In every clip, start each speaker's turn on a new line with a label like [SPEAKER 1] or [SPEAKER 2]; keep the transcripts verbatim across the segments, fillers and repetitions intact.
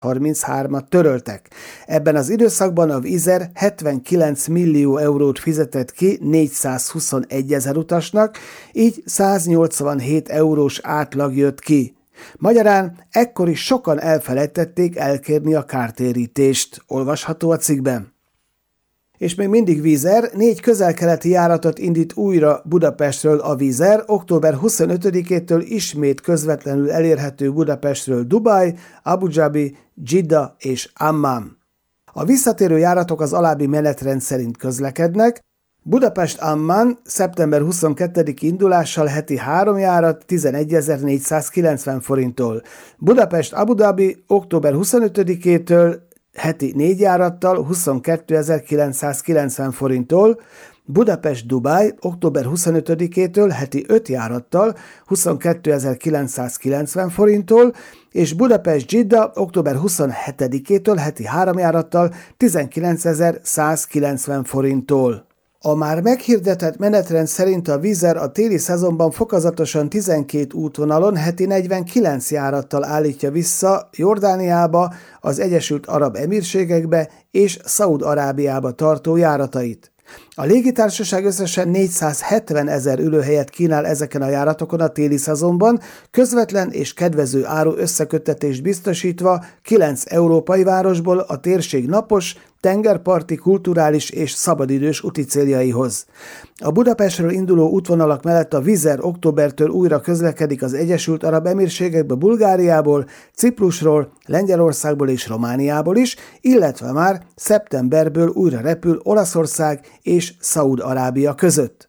[SPEAKER 1] harminchármat töröltek. Ebben az időszakban a Wizzair hetvenkilenc millió eurót fizetett ki négyszázhuszonegy ezer utasnak, így száznyolcvanhét eurós átlag jött ki. Magyarán ekkor is sokan elfelejtették elkérni a kártérítést, olvasható a cikkben. És még mindig Wizzair, négy közel-keleti járatot indít újra Budapestről a Wizzair, október huszonötödikétől ismét közvetlenül elérhető Budapestről Dubaj, Abu Dhabi, Dzsidda és Amman. A visszatérő járatok az alábbi menetrend szerint közlekednek: Budapest-Amman szeptember huszonkettedike indulással heti három járat tizenegyezer-négyszázkilencven forinttól, Budapest-Abu Dhabi október huszonötödikétől heti négy járattal huszonkétezer-kilencszázkilencven forinttól, Budapest-Dubáj október huszonötödikétől heti öt járattal huszonkétezer-kilencszázkilencven forinttól, és Budapest-Dzsidda október huszonhetedikétől heti három járattal tizenkilencezer-százkilencven forinttól. A már meghirdetett menetrend szerint a Wizzair a téli szezonban fokozatosan tizenkét útvonalon heti negyvenkilenc járattal állítja vissza Jordániába, az Egyesült Arab Emírségekbe és Szaúd-Arábiába tartó járatait. A légitársaság összesen négyszázhetven ezer ülőhelyet kínál ezeken a járatokon a téli szezonban, közvetlen és kedvező áru összeköttetést biztosítva kilenc európai városból a térség napos, tengerparti, kulturális és szabadidős úti céljaihoz. A Budapestről induló útvonalak mellett a Wizzair októbertől újra közlekedik az Egyesült Arab Emírségekbe Bulgáriából, Ciprusról, Lengyelországból és Romániából is, illetve már szeptemberből újra repül Olaszország és Szaúd-Arábia között.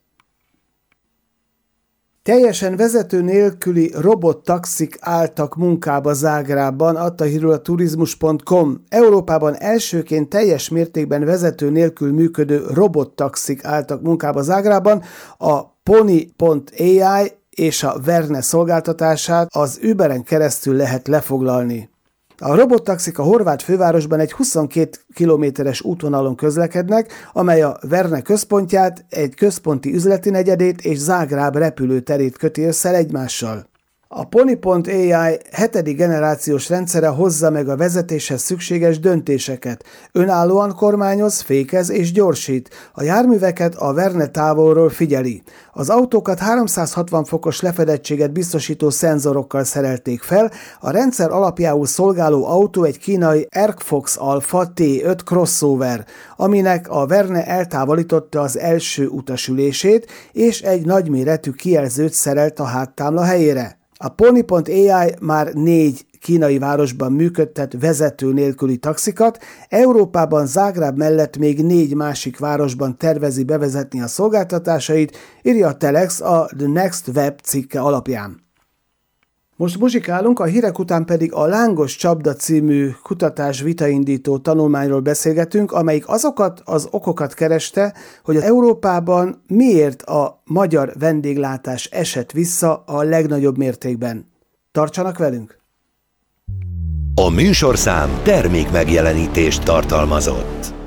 [SPEAKER 1] Teljesen vezető nélküli robottaxik álltak munkába Zágrábban, adta hírül a turizmus pont com. Európában elsőként teljes mértékben vezető nélkül működő robottaxik álltak munkába Zágrábban, a Pony pont á i és a Verne szolgáltatását az Uberen keresztül lehet lefoglalni. A robottaxik a horvát fővárosban egy huszonkét kilométeres útvonalon közlekednek, amely a Verne központját, egy központi üzleti negyedét és Zágráb repülőterét köti össze egymással. A Pony pont á i hetedik generációs rendszere hozza meg a vezetéshez szükséges döntéseket. Önállóan kormányoz, fékez és gyorsít. A járműveket a Verne távolról figyeli. Az autókat háromszázhatvan fokos lefedettséget biztosító szenzorokkal szerelték fel. A rendszer alapjául szolgáló autó egy kínai Arcfox Alpha té öt crossover, aminek a Verne eltávolította az első utasülését, és egy nagyméretű kijelzőt szerelt a háttámla helyére. A Pony pont á i már négy kínai városban működtet vezető nélküli taxikat, Európában Zágráb mellett még négy másik városban tervezi bevezetni a szolgáltatásait, írja a Telex a The Next Web cikke alapján. Most muzsikálunk, a hírek után pedig a Lángos csapda című kutatás vitaindító tanulmányról beszélgetünk, amelyik azokat az okokat kereste, hogy az Európában miért a magyar vendéglátás esett vissza a legnagyobb mértékben. Tartsanak velünk!
[SPEAKER 2] A műsorszám termék megjelenítést tartalmazott.